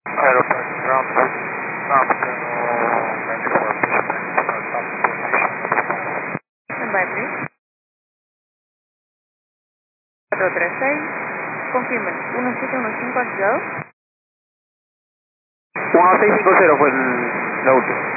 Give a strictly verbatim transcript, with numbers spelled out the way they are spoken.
Aeroplane ground ground zero medical attention start up position. Standby, please. cuatro tres seis, confirmen, uno siete uno cinco activado. uno seis cinco cero fue el, la última.